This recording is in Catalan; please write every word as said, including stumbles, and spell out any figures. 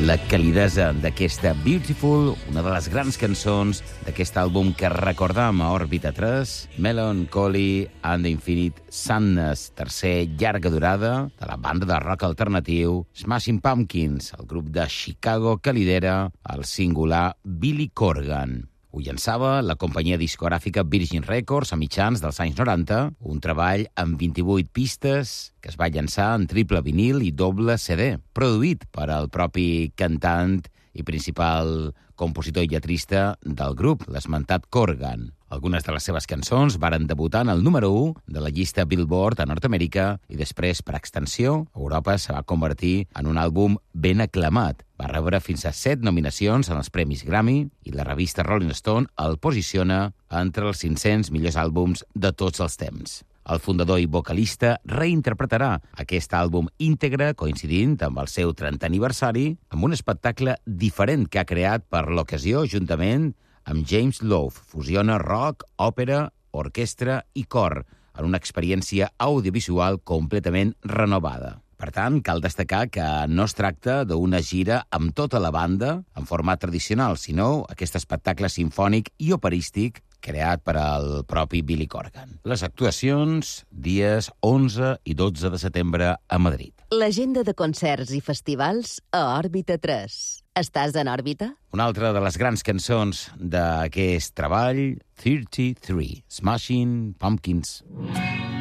La calidesa d'aquesta Beautiful, una de les grans cançons d'aquest àlbum que recordam a Òrbita tres, Melancholy and the Infinite Sadness, tercer llarga durada de la banda de rock alternatiu Smashing Pumpkins, el grup de Chicago que lidera el singular Billy Corgan. Ho llançava la companyia discogràfica Virgin Records a mitjans dels anys noranta, un treball amb vint-i-vuit pistes que es va llançar en triple vinil i doble C D, produït per al propi cantant i principal compositor i lletrista del grup, l'esmentat Corgan. Algunes de les seves cançons varen debutar en el número u de la llista Billboard a Nord-Amèrica i després, per extensió, Europa se va convertir en un àlbum ben aclamat. Va rebre fins a set nominacions en els Premis Grammy i la revista Rolling Stone el posiciona entre els cinc-cents millors àlbums de tots els temps. El fundador i vocalista reinterpretarà aquest àlbum íntegre, coincidint amb el seu trentè aniversari, amb un espectacle diferent que ha creat per l'ocasió juntament amb James Love. Fusiona rock, òpera, orquestra i cor en una experiència audiovisual completament renovada. Per tant, cal destacar que no es tracta d'una gira amb tota la banda en format tradicional, sinó aquest espectacle simfònic i operístic creat per al propi Billy Corgan. Les actuacions, dies onze i dotze de setembre a Madrid. L'agenda de concerts i festivals a Òrbita tres. Estàs en òrbita? Una altra de les grans cançons d'aquest treball, trenta-tres, Smashing Pumpkins.